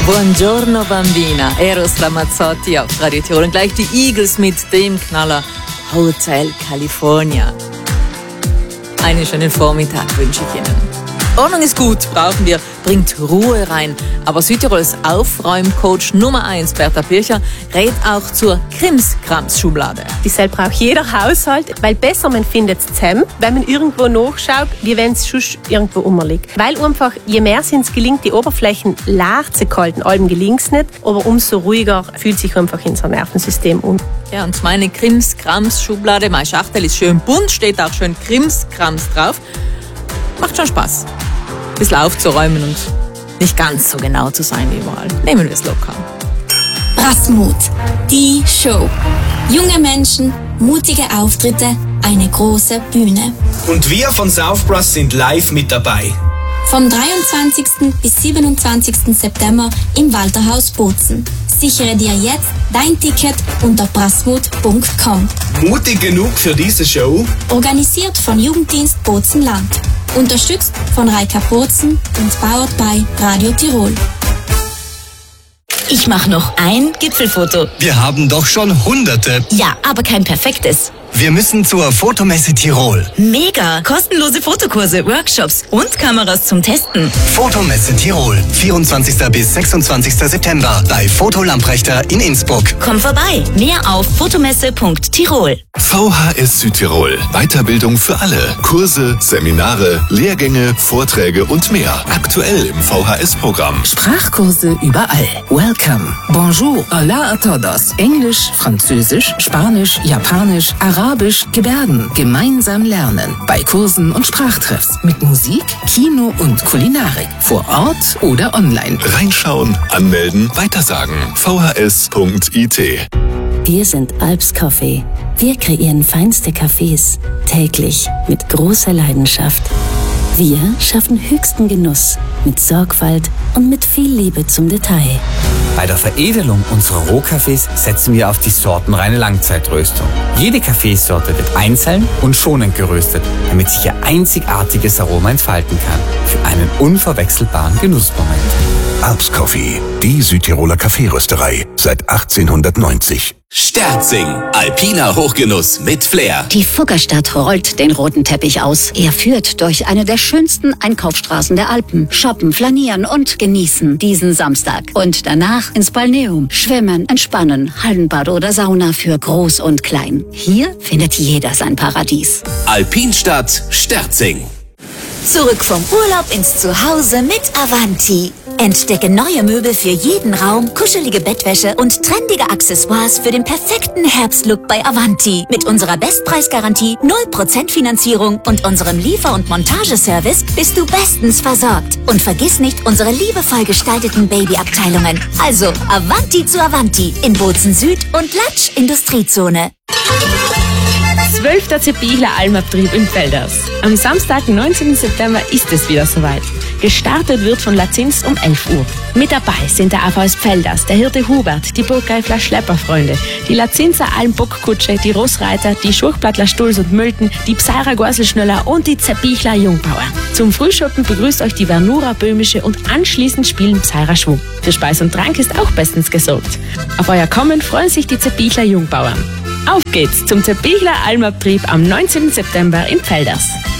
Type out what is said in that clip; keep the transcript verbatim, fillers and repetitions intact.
Buongiorno Bambina, Eros Ramazzotti auf Radio Tirol und gleich die Eagles mit dem Knaller Hotel California. Einen schönen Vormittag wünsche ich Ihnen. Ordnung ist gut, brauchen wir, bringt Ruhe rein. Aber Südtirols Aufräumcoach Nummer eins, Berta Pircher, rät auch zur Krimskrams-Schublade. Die soll braucht jeder Haushalt, weil besser man findet es zusammen, wenn man irgendwo nachschaut, wie wenn es sonst irgendwo rumliegt. Weil einfach, je mehr es uns gelingt, die Oberflächen leer zu halten, allem gelingt es nicht, aber umso ruhiger fühlt sich einfach unser Nervensystem um. Ja, und meine Krimskrams-Schublade, meine Schachtel ist schön bunt, steht auch schön Krimskrams drauf. Macht schon Spaß, ein bisschen aufzuräumen und nicht ganz so genau zu sein wie überall. Nehmen wir es locker. Brassmut, die Show. Junge Menschen, mutige Auftritte, eine große Bühne. Und wir von South Brass sind live mit dabei. Vom dreiundzwanzigsten bis siebenundzwanzigsten September im Walterhaus Bozen. Sichere dir jetzt dein Ticket unter brassmut punkt com. Mutig genug für diese Show? Organisiert von Jugenddienst Bozen-Land. Unterstützt von Reika Bozen und powered by Radio Tirol. Ich mache noch ein Gipfelfoto. Wir haben doch schon Hunderte. Ja, aber kein perfektes. Wir müssen zur Fotomesse Tirol. Mega! Kostenlose Fotokurse, Workshops und Kameras zum Testen. Fotomesse Tirol. vierundzwanzigsten bis sechsundzwanzigsten September bei Foto Lamprechter in Innsbruck. Komm vorbei. Mehr auf fotomesse punkt tirol. V H S Südtirol. Weiterbildung für alle. Kurse, Seminare, Lehrgänge, Vorträge und mehr. Aktuell im V H S-Programm. Sprachkurse überall. Welcome. Bonjour. Hola a todos. Englisch, Französisch, Spanisch, Japanisch, Arabisch, Gebärden. Gemeinsam lernen. Bei Kursen und Sprachtreffs. Mit Musik, Kino und Kulinarik. Vor Ort oder online. Reinschauen, anmelden, weitersagen. v h s punkt i t. Wir sind Alps Coffee. Wir kreieren feinste Cafés, täglich, mit großer Leidenschaft. Wir schaffen höchsten Genuss, mit Sorgfalt und mit viel Liebe zum Detail. Bei der Veredelung unserer Rohkaffees setzen wir auf die sortenreine Langzeitröstung. Jede Kaffeesorte wird einzeln und schonend geröstet, damit sich ihr einzigartiges Aroma entfalten kann. Für einen unverwechselbaren Genussmoment. Alps Coffee, die Südtiroler Kaffeerösterei seit achtzehnhundertneunzig. Sterzing, alpiner Hochgenuss mit Flair. Die Fuggerstadt rollt den roten Teppich aus. Er führt durch eine der schönsten Einkaufsstraßen der Alpen. Shoppen, flanieren und genießen diesen Samstag. Und danach ins Balneum. Schwimmen, entspannen, Hallenbad oder Sauna für Groß und Klein. Hier findet jeder sein Paradies. Alpinstadt Sterzing. Zurück vom Urlaub ins Zuhause mit Avanti. Entdecke neue Möbel für jeden Raum, kuschelige Bettwäsche und trendige Accessoires für den perfekten Herbstlook bei Avanti. Mit unserer Bestpreisgarantie, null Prozent Finanzierung und unserem Liefer- und Montageservice bist du bestens versorgt. Und vergiss nicht unsere liebevoll gestalteten Babyabteilungen. Also Avanti zu Avanti in Bozen Süd und Latsch Industriezone. zwölfter Zeppichler Almabtrieb in Felders. Am Samstag, neunzehnten September, ist es wieder soweit. Gestartet wird von Lazins um elf Uhr. Mit dabei sind der A V S Felders, der Hirte Hubert, die Burgreifler Schlepperfreunde, die Lazinser Almbockkutsche, die Rossreiter, die Schurchplattler Stulz und Mölten, die Pseirer Gorselschnöller und die Zeppichler Jungbauer. Zum Frühschoppen begrüßt euch die Vernura Böhmische und anschließend spielen Pseirer Schwung. Für Speis und Trank ist auch bestens gesorgt. Auf euer Kommen freuen sich die Zeppichler Jungbauern. Auf geht's zum Zeppichler Almabtrieb am neunzehnten September in Felders.